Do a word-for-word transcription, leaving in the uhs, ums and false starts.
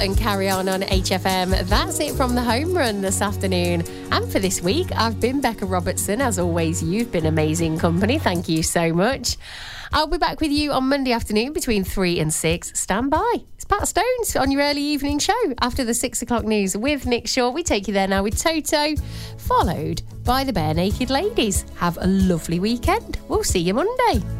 and Carry On on H F M. That's it from the home run this afternoon. And for this week, I've been Becca Robertson. As always, you've been amazing company. Thank you so much. I'll be back with you on Monday afternoon between three and six. Stand by. It's Pat Stones on your early evening show after the six o'clock news with Nick Shaw. We take you there now with Toto, followed by the Bare Naked Ladies. Have a lovely weekend. We'll see you Monday.